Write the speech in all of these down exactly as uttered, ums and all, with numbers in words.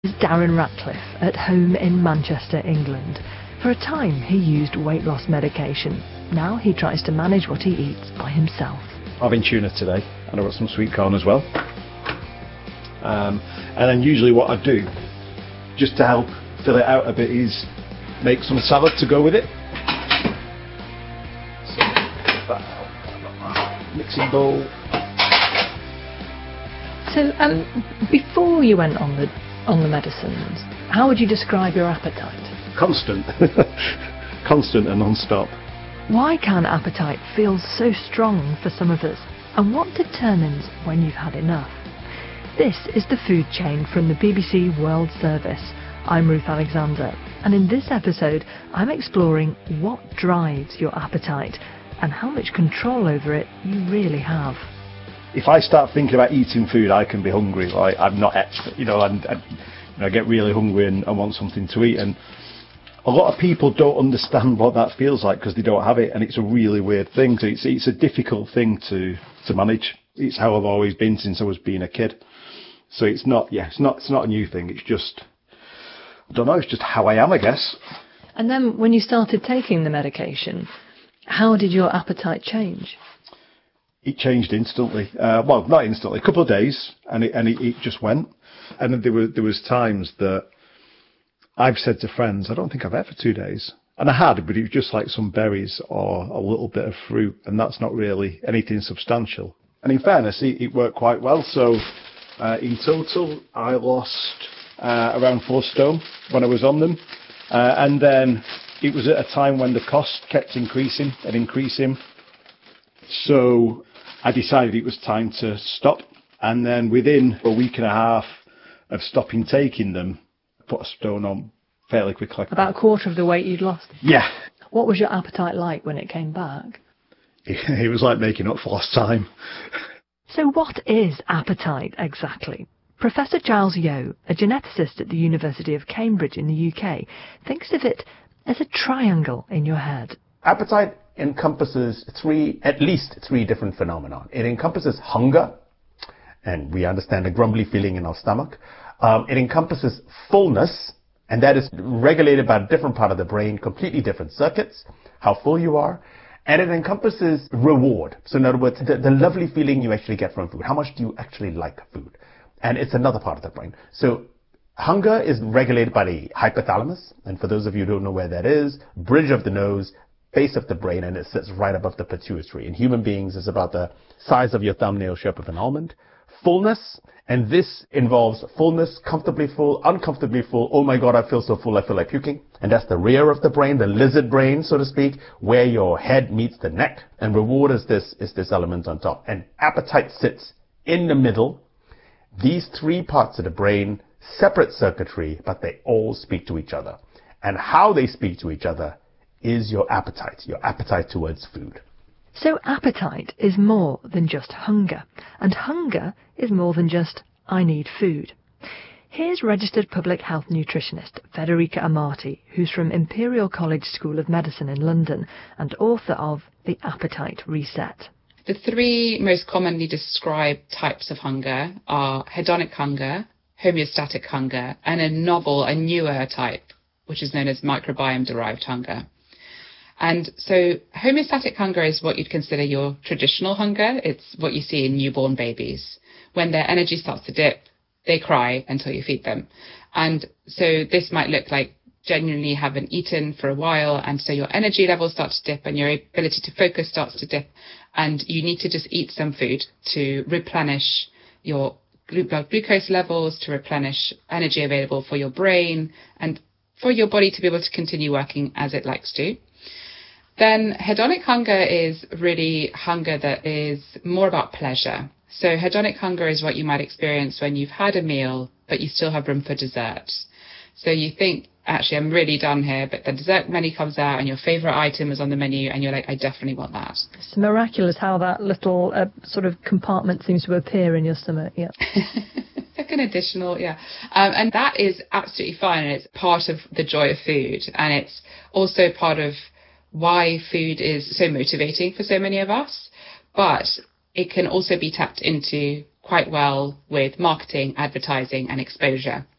Is Darren Ratcliffe at home in Manchester, England. For a time he used weight loss medication. Now he tries to manage what he eats by himself. Having tuna today, and I've got some sweet corn as well. Um, and then usually what I do, just to help fill it out a bit, is make some salad to go with it. So, that mixing bowl. So, um, before you went on the on the medicines, how would you describe your appetite? Constant. Constant and non-stop. Why can appetite feel so strong for some of us? And what determines when you've had enough? This is The Food Chain from the B B C World Service. I'm Ruth Alexander, and in this episode I'm exploring what drives your appetite and how much control over it you really have. If I start thinking about eating food, I can be hungry. Like I'm not, you know, and I, you know, I get really hungry and I want something to eat. And a lot of people don't understand what that feels like because they don't have it, and it's a really weird thing. So it's it's a difficult thing to to manage. It's how I've always been since I was being a kid. So it's not, yeah, it's not it's not a new thing. It's just, I don't know. It's just how I am, I guess. And then when you started taking the medication, how did your appetite change? It changed instantly. Uh, well, not instantly. A couple of days, and it and it, it just went. And then there were there was times that I've said to friends, I don't think I've ever two days. And I had, but it was just like some berries or a little bit of fruit, and that's not really anything substantial. And in fairness, it, it worked quite well. So uh, in total, I lost uh, around four stone when I was on them. Uh, and then it was at a time when the cost kept increasing and increasing. So I decided it was time to stop. And then within a week and a half of stopping taking them, I put a stone on fairly quickly. About a quarter of the weight you'd lost? Yeah. What was your appetite like when it came back? It was like making up for lost time. So what is appetite exactly? Professor Giles Yeo, a geneticist at the University of Cambridge in the U K, thinks of it as a triangle in your head. Appetite encompasses three, at least three different phenomena. It encompasses hunger, and we understand a grumbly feeling in our stomach. Um, it encompasses fullness, and that is regulated by a different part of the brain, completely different circuits, how full you are. And it encompasses reward. So in other words, the, the lovely feeling you actually get from food. How much do you actually like food? And it's another part of the brain. So hunger is regulated by the hypothalamus. And for those of you who don't know where that is, bridge of the nose, base of the brain, and it sits right above the pituitary. In human beings, it's about the size of your thumbnail, shape of an almond. Fullness, and this involves fullness, comfortably full, uncomfortably full. Oh my God, I feel so full, I feel like puking. And that's the rear of the brain, the lizard brain, so to speak, where your head meets the neck. And reward is this, is this element on top. And appetite sits in the middle. These three parts of the brain, separate circuitry, but they all speak to each other. And how they speak to each other is your appetite, your appetite towards food. So appetite is more than just hunger, and hunger is more than just I need food. Here's registered public health nutritionist Federica Amati, who's from Imperial College School of Medicine in London and author of The Appetite Reset. The three most commonly described types of hunger are hedonic hunger, homeostatic hunger, and a novel, a newer type, which is known as microbiome-derived hunger. And so homeostatic hunger is what you'd consider your traditional hunger. It's what you see in newborn babies. When their energy starts to dip, they cry until you feed them. And so this might look like genuinely haven't eaten for a while, and so your energy levels start to dip and your ability to focus starts to dip, and you need to just eat some food to replenish your blood glucose levels, to replenish energy available for your brain, and for your body to be able to continue working as it likes to. Then hedonic hunger is really hunger that is more about pleasure. So hedonic hunger is what you might experience when you've had a meal, but you still have room for dessert. So you think, actually, I'm really done here, but the dessert menu comes out and your favorite item is on the menu and you're like, I definitely want that. It's miraculous how that little uh, sort of compartment seems to appear in your stomach. Yeah. Like an additional, yeah. Um, and that is absolutely fine. And it's part of the joy of food. And it's also part of why food is so motivating for so many of us, but it can also be tapped into quite well with marketing, advertising, and exposure.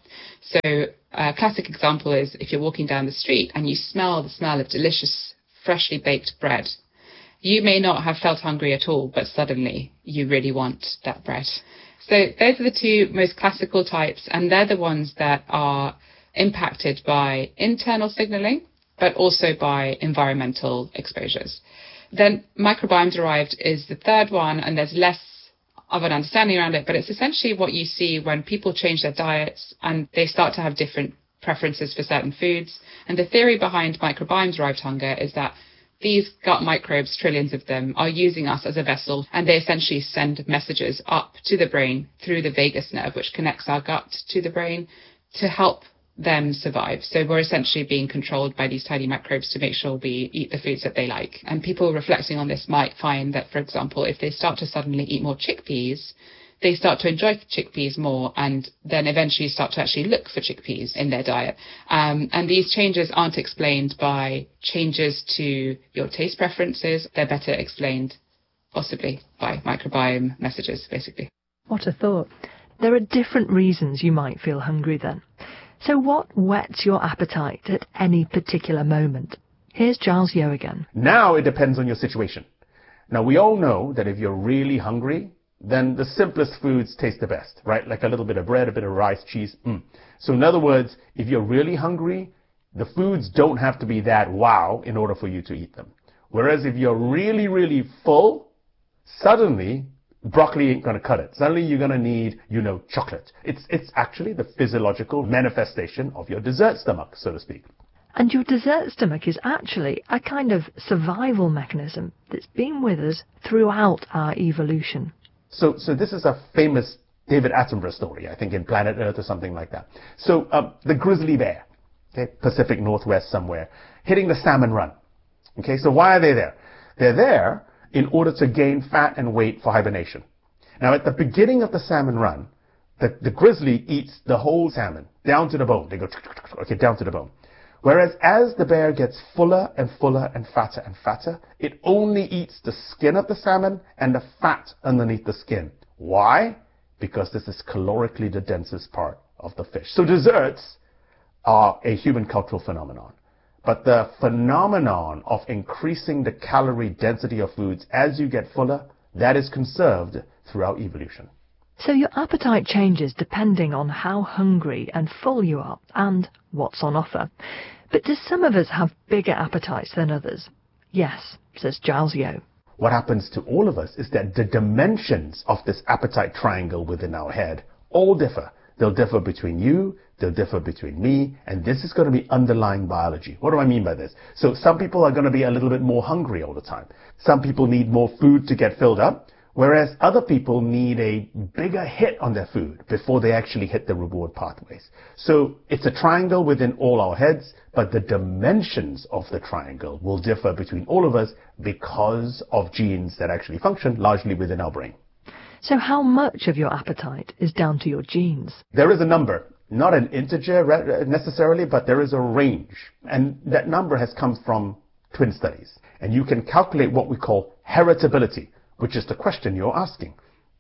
So a classic example is if you're walking down the street and you smell the smell of delicious, freshly baked bread. You may not have felt hungry at all, but suddenly you really want that bread. So those are the two most classical types, and they're the ones that are impacted by internal signaling, but also by environmental exposures. Then microbiome-derived is the third one, and there's less of an understanding around it, but it's essentially what you see when people change their diets and they start to have different preferences for certain foods. And the theory behind microbiome-derived hunger is that these gut microbes, trillions of them, are using us as a vessel, and they essentially send messages up to the brain through the vagus nerve, which connects our gut to the brain, to help them survive. So we're essentially being controlled by these tiny microbes to make sure we eat the foods that they like. And people reflecting on this might find that, for example, if they start to suddenly eat more chickpeas, they start to enjoy chickpeas more, and then eventually start to actually look for chickpeas in their diet. Um, and these changes aren't explained by changes to your taste preferences. They're better explained, possibly, by microbiome messages, basically. What a thought. There are different reasons you might feel hungry then. So what whets your appetite at any particular moment? Here's Giles Yeo again. Now it depends on your situation. Now we all know that if you're really hungry, then the simplest foods taste the best, right? Like a little bit of bread, a bit of rice, cheese. Mm. So in other words, if you're really hungry, the foods don't have to be that wow in order for you to eat them. Whereas if you're really, really full, suddenly broccoli ain't going to cut it. Suddenly you're going to need, you know, chocolate. It's, it's actually the physiological manifestation of your dessert stomach, so to speak. And your dessert stomach is actually a kind of survival mechanism that's been with us throughout our evolution. So, so this is a famous David Attenborough story, I think in Planet Earth or something like that. So, um, the grizzly bear, okay, Pacific Northwest somewhere, hitting the salmon run. Okay, so why are they there? They're there in order to gain fat and weight for hibernation. Now, at the beginning of the salmon run, the, the grizzly eats the whole salmon, down to the bone. They go, okay, down to the bone. Whereas as the bear gets fuller and fuller and fatter and fatter, it only eats the skin of the salmon and the fat underneath the skin. Why? Because this is calorically the densest part of the fish. So desserts are a human cultural phenomenon. But the phenomenon of increasing the calorie density of foods as you get fuller, that is conserved throughout evolution. So your appetite changes depending on how hungry and full you are and what's on offer. But do some of us have bigger appetites than others? Yes, says Giles Yeo. What happens to all of us is that the dimensions of this appetite triangle within our head all differ. They'll differ between you, they'll differ between me, and this is going to be underlying biology. What do I mean by this? So some people are going to be a little bit more hungry all the time. Some people need more food to get filled up, whereas other people need a bigger hit on their food before they actually hit the reward pathways. So it's a triangle within all our heads, but the dimensions of the triangle will differ between all of us because of genes that actually function largely within our brain. So how much of your appetite is down to your genes? There is a number, not an integer necessarily, but there is a range. And that number has come from twin studies. And you can calculate what we call heritability, which is the question you're asking.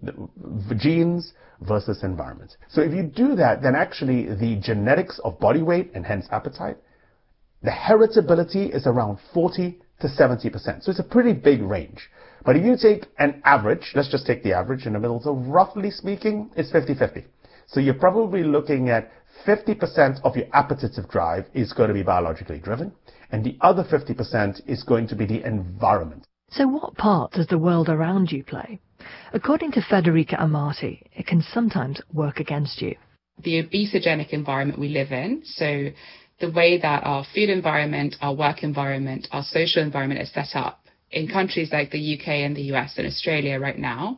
The genes versus environment. So if you do that, then actually the genetics of body weight and hence appetite, the heritability is around forty to seventy percent. So it's a pretty big range. But if you take an average, let's just take the average in the middle, so roughly speaking, it's fifty fifty. So you're probably looking at fifty percent of your appetitive drive is going to be biologically driven, and the other fifty percent is going to be the environment. So what part does the world around you play? According to Federica Amati, it can sometimes work against you. The obesogenic environment we live in, so the way that our food environment, our work environment, our social environment is set up in countries like the U K and the U S and Australia right now,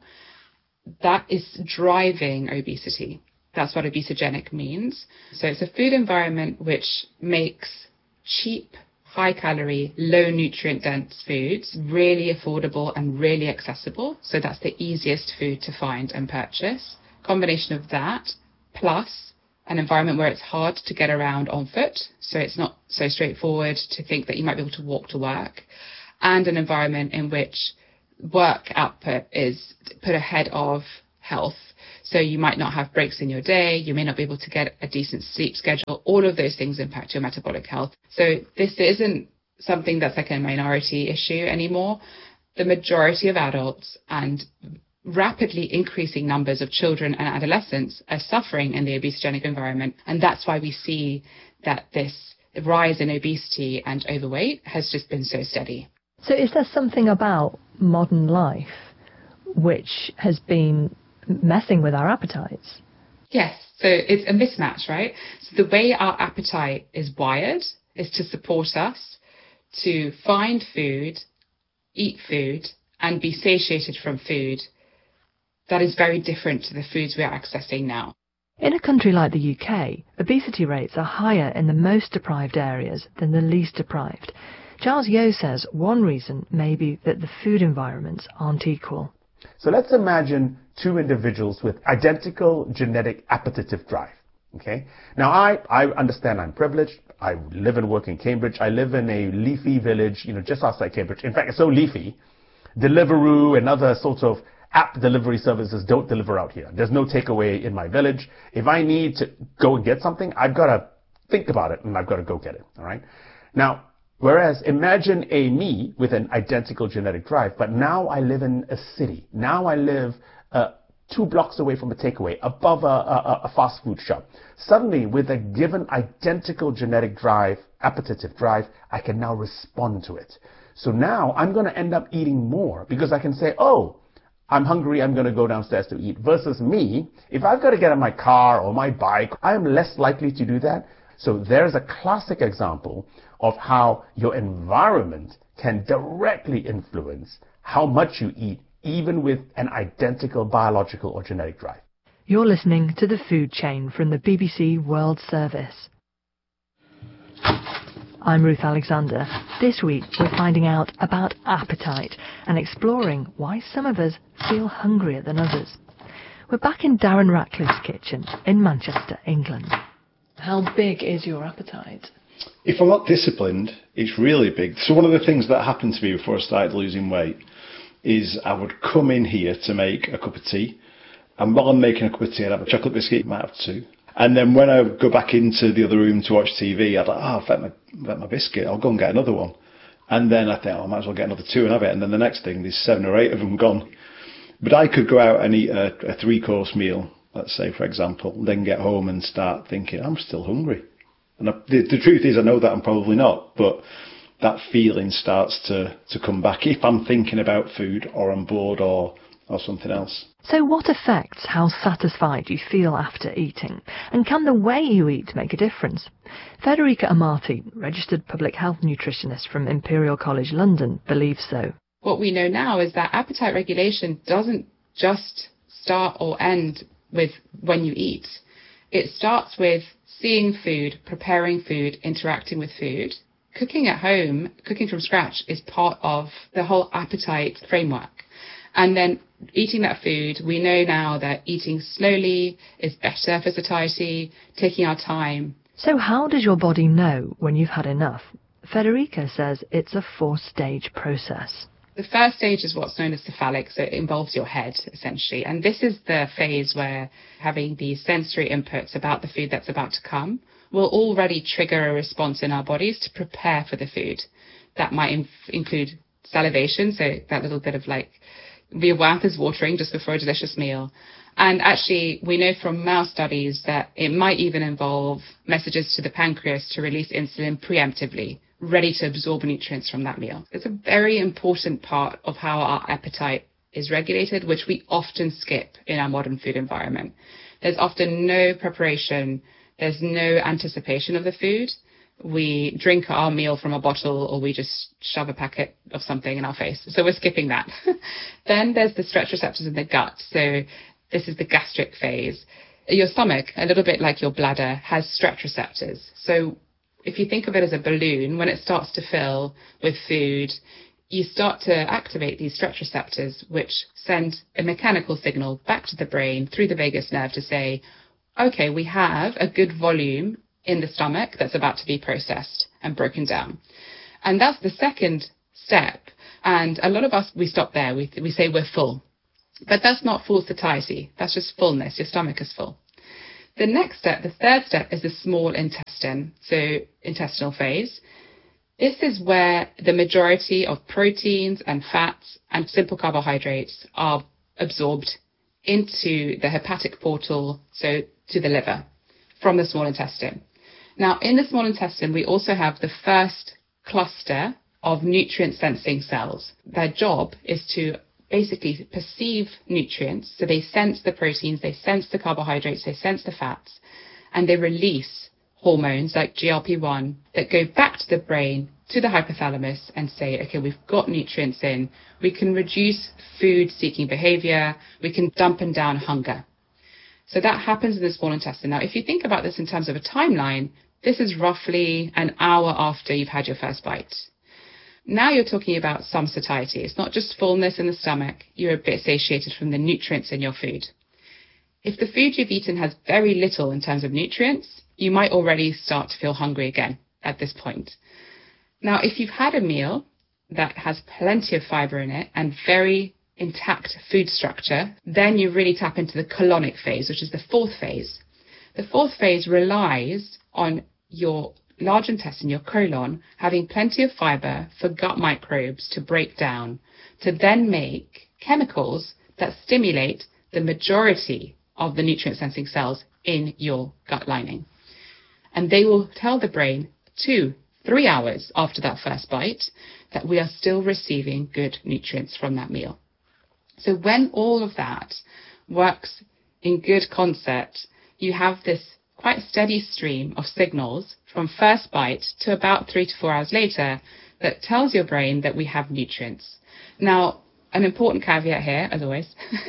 that is driving obesity. That's what obesogenic means. So it's a food environment which makes cheap, high-calorie, low-nutrient-dense foods really affordable and really accessible. So that's the easiest food to find and purchase. Combination of that, plus an environment where it's hard to get around on foot, so it's not so straightforward to think that you might be able to walk to work, and an environment in which work output is put ahead of health. So you might not have breaks in your day. You may not be able to get a decent sleep schedule. All of those things impact your metabolic health. So this isn't something that's like a minority issue anymore. The majority of adults and rapidly increasing numbers of children and adolescents are suffering in the obesogenic environment. And that's why we see that this rise in obesity and overweight has just been so steady. So is there something about modern life which has been messing with our appetites? Yes. So it's a mismatch, right? So the way our appetite is wired is to support us to find food, eat food, and be satiated from food. That is very different to the foods we are accessing now. In a country like the U K, obesity rates are higher in the most deprived areas than the least deprived. Giles Yeo says one reason may be that the food environments aren't equal. So let's imagine two individuals with identical genetic appetitive drive. Okay. Now I, I understand I'm privileged. I live and work in Cambridge. I live in a leafy village, you know, just outside Cambridge. In fact, it's so leafy, Deliveroo and other sorts of app delivery services don't deliver out here. There's no takeaway in my village. If I need to go and get something, I've got to think about it and I've got to go get it. All right. Now, whereas imagine a me with an identical genetic drive, but now I live in a city. Now I live uh, two blocks away from a takeaway, above a, a, a fast food shop. Suddenly, with a given identical genetic drive, appetitive drive, I can now respond to it. So now I'm going to end up eating more because I can say, oh, I'm hungry, I'm going to go downstairs to eat. Versus me, if I've got to get on my car or my bike, I am less likely to do that. So there's a classic example of how your environment can directly influence how much you eat, even with an identical biological or genetic drive. You're listening to The Food Chain from the B B C World Service. I'm Ruth Alexander. This week we're finding out about appetite and exploring why some of us feel hungrier than others. We're back in Darren Ratcliffe's kitchen in Manchester, England. How big is your appetite? If I'm not disciplined, it's really big. So one of the things that happened to me before I started losing weight is I would come in here to make a cup of tea, and while I'm making a cup of tea, I'd have a chocolate biscuit, might have two. And then when I would go back into the other room to watch T V, I'd like, oh, I've had my, I've had my biscuit, I'll go and get another one. And then I think, oh, I might as well get another two and have it. And then the next thing, there's seven or eight of them gone. But I could go out and eat a, a three-course meal, let's say, for example, then get home and start thinking, I'm still hungry. And I, the, the truth is, I know that I'm probably not, but that feeling starts to, to come back if I'm thinking about food or I'm bored or, or something else. So what affects how satisfied you feel after eating? And can the way you eat make a difference? Federica Amati, registered public health nutritionist from Imperial College London, believes so. What we know now is that appetite regulation doesn't just start or end with when you eat. It starts with seeing food, preparing food, interacting with food. Cooking at home, cooking from scratch, is part of the whole appetite framework. And then eating that food, we know now that eating slowly is better for satiety, taking our time. So how does your body know when you've had enough? Federica says it's a four-stage process. The first stage is what's known as cephalic, so it involves your head, essentially. And this is the phase where having these sensory inputs about the food that's about to come will already trigger a response in our bodies to prepare for the food. That might inf- include salivation, so that little bit of like, your mouth is watering just before a delicious meal. And actually, we know from mouse studies that it might even involve messages to the pancreas to release insulin preemptively, ready to absorb nutrients from that meal. It's a very important part of how our appetite is regulated, which we often skip in our modern food environment. There's often no preparation. There's no anticipation of the food. We drink our meal from a bottle, or we just shove a packet of something in our face. So we're skipping that. Then there's the stretch receptors in the gut. So this is the gastric phase. Your stomach, a little bit like your bladder, has stretch receptors. So if you think of it as a balloon, when it starts to fill with food, you start to activate these stretch receptors, which send a mechanical signal back to the brain through the vagus nerve to say, okay, we have a good volume in the stomach that's about to be processed and broken down. And that's the second step. And a lot of us, we stop there. We, we say we're full. But that's not full satiety. That's just fullness. Your stomach is full. The next step, the third step, is the small intestine, so intestinal phase. This is where the majority of proteins and fats and simple carbohydrates are absorbed into the hepatic portal, so to the liver, from the small intestine. Now, in the small intestine, we also have the first cluster of nutrient-sensing cells. Their job is to basically perceive nutrients, so they sense the proteins, they sense the carbohydrates, they sense the fats, and they release hormones like G L P one that go back to the brain, to the hypothalamus, and say, okay, we've got nutrients in, we can reduce food-seeking behavior, we can dampen down hunger. So that happens in the small intestine. Now, if you think about this in terms of a timeline, this is roughly an hour after you've had your first bite. Now you're talking about some satiety. It's not just fullness in the stomach. You're a bit satiated from the nutrients in your food. If the food you've eaten has very little in terms of nutrients, you might already start to feel hungry again at this point. Now, if you've had a meal that has plenty of fiber in it and very intact food structure, then you really tap into the colonic phase, which is the fourth phase. The fourth phase relies on your large intestine, your colon, having plenty of fiber for gut microbes to break down, to then make chemicals that stimulate the majority of the nutrient-sensing cells in your gut lining. And they will tell the brain two, three hours after that first bite that we are still receiving good nutrients from that meal. So when all of that works in good concert, you have this quite steady stream of signals from first bite to about three to four hours later that tells your brain that we have nutrients. Now, an important caveat here, as always,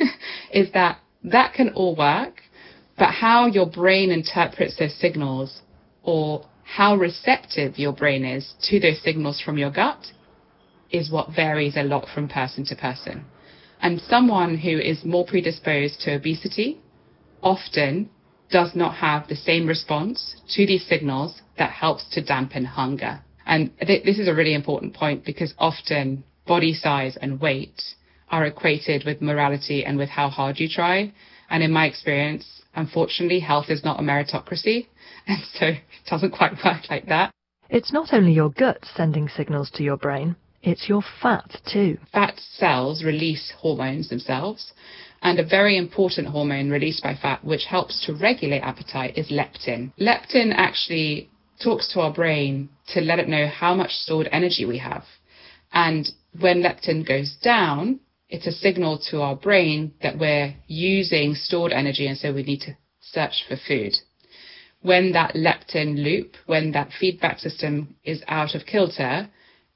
is that that can all work, but how your brain interprets those signals or how receptive your brain is to those signals from your gut is what varies a lot from person to person. And someone who is more predisposed to obesity often does not have the same response to these signals that helps to dampen hunger. And th- this is a really important point because often body size and weight are equated with morality and with how hard you try. And in my experience, unfortunately, health is not a meritocracy. And so it doesn't quite work like that. It's not only your gut sending signals to your brain, it's your fat too. Fat cells release hormones themselves. And a very important hormone released by fat, which helps to regulate appetite, is leptin. Leptin actually talks to our brain to let it know how much stored energy we have. And when leptin goes down, it's a signal to our brain that we're using stored energy and so we need to search for food. When that leptin loop, when that feedback system is out of kilter,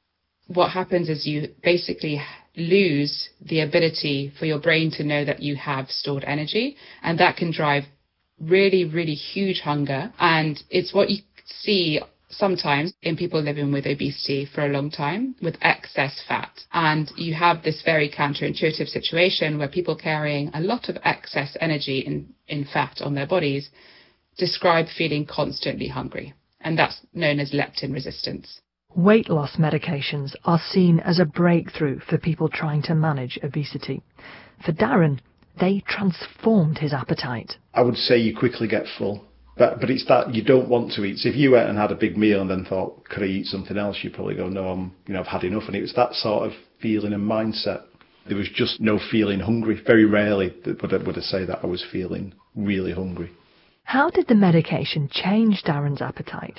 what happens is you basically lose the ability for your brain to know that you have stored energy, and that can drive really, really huge hunger. And it's what you see sometimes in people living with obesity for a long time with excess fat. And you have this very counterintuitive situation where people carrying a lot of excess energy in, in fat on their bodies describe feeling constantly hungry. And that's known as leptin resistance. Weight loss medications are seen as a breakthrough for people trying to manage obesity. For Darren, they transformed his appetite. I would say you quickly get full, but but it's that you don't want to eat. So if you went and had a big meal and then thought, could I eat something else? You'd probably go, no, I'm, you know, I've had enough. And it was that sort of feeling and mindset. There was just no feeling hungry. Very rarely would I, would I say that I was feeling really hungry. How did the medication change Darren's appetite?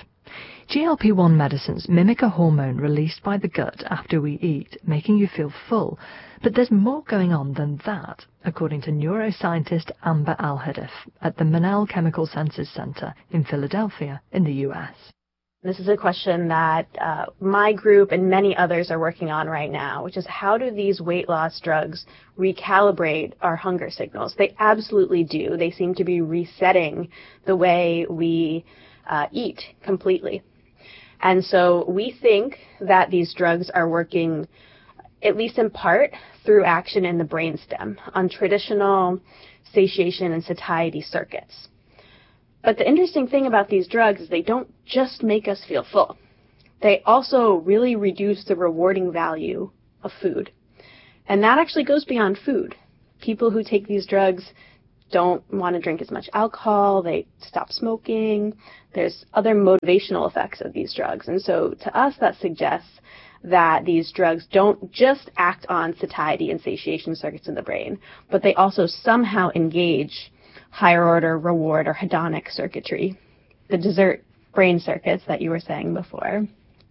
G L P one medicines mimic a hormone released by the gut after we eat, making you feel full. But there's more going on than that, according to neuroscientist Amber Alhadeff at the Monell Chemical Senses Center in Philadelphia in the U S. This is a question that uh, my group and many others are working on right now, which is how do these weight loss drugs recalibrate our hunger signals? They absolutely do. They seem to be resetting the way we uh, eat completely. And so we think that these drugs are working, at least in part, through action in the brainstem on traditional satiation and satiety circuits. But the interesting thing about these drugs is they don't just make us feel full. They also really reduce the rewarding value of food. And that actually goes beyond food. people who take these drugs don't want to drink as much alcohol, they stop smoking. There's other motivational effects of these drugs. And so to us, that suggests that these drugs don't just act on satiety and satiation circuits in the brain, but they also somehow engage higher order reward or hedonic circuitry, the dessert brain circuits that you were saying before.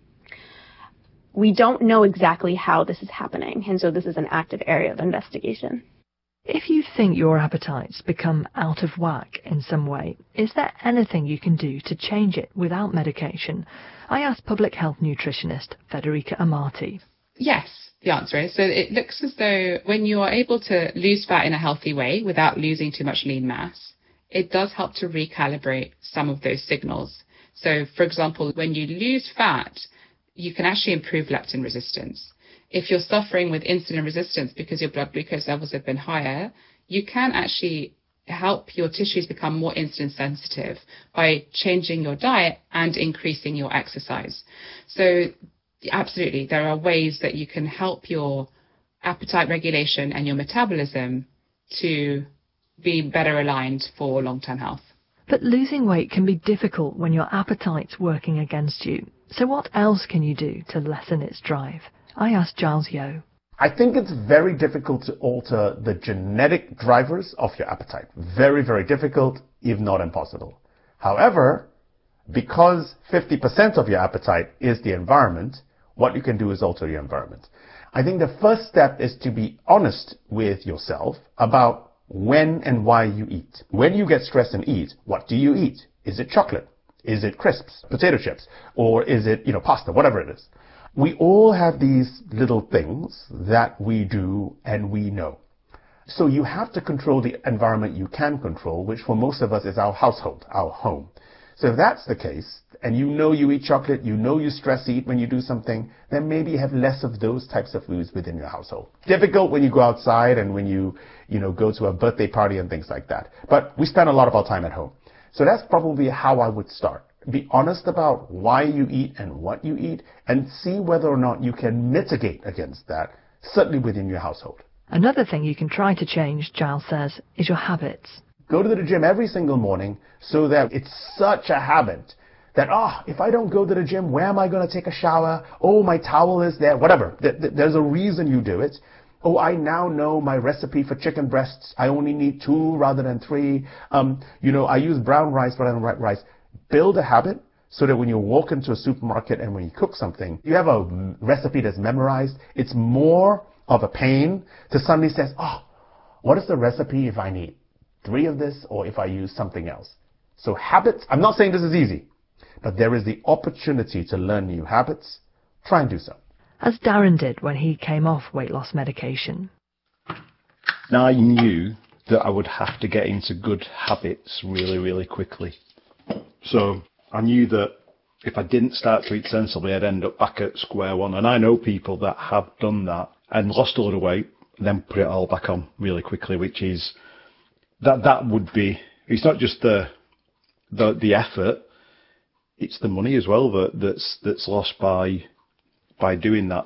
We don't know exactly how this is happening, and so this is an active area of investigation. If you think your appetite's become out of whack in some way, is there anything you can do to change it without medication? I asked public health nutritionist Federica Amati. Yes, the answer is. So it looks as though when you are able to lose fat in a healthy way without losing too much lean mass, it does help to recalibrate some of those signals. So, for example, when you lose fat, you can actually improve leptin resistance. If you're suffering with insulin resistance because your blood glucose levels have been higher, you can actually help your tissues become more insulin sensitive by changing your diet and increasing your exercise. So absolutely, there are ways that you can help your appetite regulation and your metabolism to be better aligned for long-term health. But losing weight can be difficult when your appetite's working against you. So what else can you do to lessen its drive? I asked Giles Yeo. I think it's very difficult to alter the genetic drivers of your appetite. Very, very difficult, if not impossible. However, because fifty percent of your appetite is the environment, what you can do is alter your environment. I think the first step is to be honest with yourself about when and why you eat. When you get stressed and eat, what do you eat? Is it chocolate? Is it crisps, potato chips? Or is it, you know, pasta, whatever it is? We all have these little things that we do and we know. So you have to control the environment you can control, which for most of us is our household, our home. So if that's the case, and you know you eat chocolate, you know you stress eat when you do something, then maybe you have less of those types of foods within your household. Difficult when you go outside and when you, you know, go to a birthday party and things like that. But we spend a lot of our time at home. So that's probably how I would start. Be honest about why you eat and what you eat, and see whether or not you can mitigate against that, certainly within your household. Another thing you can try to change, Giles says, is your habits. Go to the gym every single morning so that it's such a habit that, oh, if I don't go to the gym, where am I going to take a shower? Oh, my towel is there, whatever. There's a reason you do it. Oh, I now know my recipe for chicken breasts. I only need two rather than three. Um, you know, I use brown rice rather than white rice. Build a habit so that when you walk into a supermarket and when you cook something, you have a recipe that's memorized. It's more of a pain to suddenly say, oh, what is the recipe if I need three of this or if I use something else? So habits, I'm not saying this is easy, but there is the opportunity to learn new habits. Try and do so. As Darren did when he came off weight loss medication. Now I knew that I would have to get into good habits really, really quickly. So I knew that if I didn't start to eat sensibly, I'd end up back at square one. And I know people that have done that and lost a lot of weight, and then put it all back on really quickly, which is, that that would be, it's not just the the, the effort, it's the money as well that, that's that's lost by by doing that.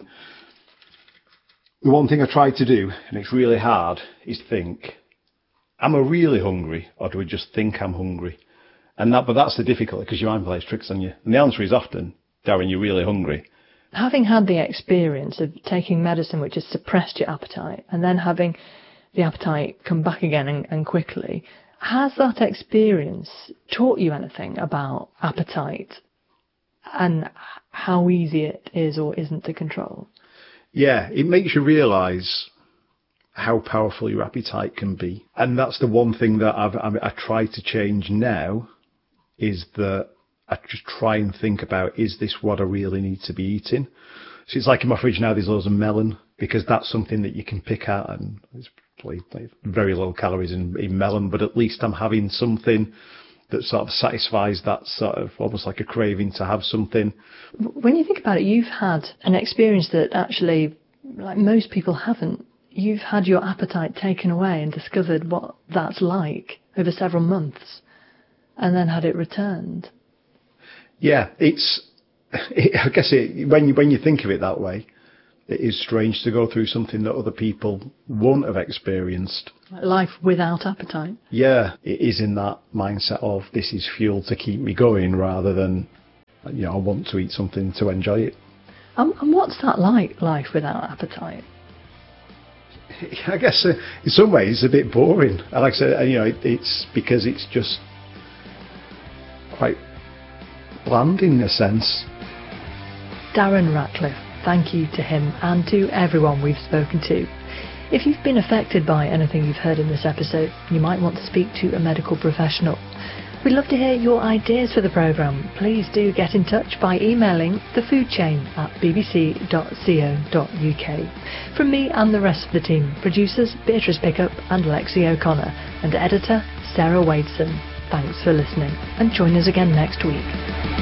The one thing I try to do, and it's really hard, is think, am I really hungry, or do I just think I'm hungry? And that, but that's the difficulty, because your mind plays tricks on you. And the answer is often, Darren, you're really hungry. Having had the experience of taking medicine which has suppressed your appetite, and then having the appetite come back again and, and quickly, has that experience taught you anything about appetite and how easy it is or isn't to control? Yeah, it makes you realise how powerful your appetite can be. And that's the one thing that I've, I, I try to change now, is that I just try and think about, is this what I really need to be eating? So it's like in my fridge now, there's loads of melon, because that's something that you can pick out, and it's probably very low calories in, in melon, but at least I'm having something that sort of satisfies that sort of almost like a craving to have something. When you think about it, you've had an experience that actually, like most people haven't. You've had your appetite taken away and discovered what that's like over several months, and then had it returned. Yeah, it's, it, I guess it, when you when you think of it that way, It is strange to go through something that other people won't have experienced. Life without appetite. Yeah, it is in that mindset of this is fuel to keep me going rather than, you know, I want to eat something to enjoy it. Um, and what's that like, life without appetite? I guess uh, in some ways a bit boring. And like I said, you know, it, it's because it's just quite bland in a sense. Darren Ratcliffe, thank you to him and to everyone we've spoken to. If you've been affected by anything you've heard in this episode, you might want to speak to a medical professional. We'd love to hear your ideas for the programme. Please do get in touch by emailing thefoodchain at b b c dot co dot u k. From me and the rest of the team, producers Beatrice Pickup and Lexi O'Connor, and editor Sarah Wadeson, thanks for listening, and join us again next week.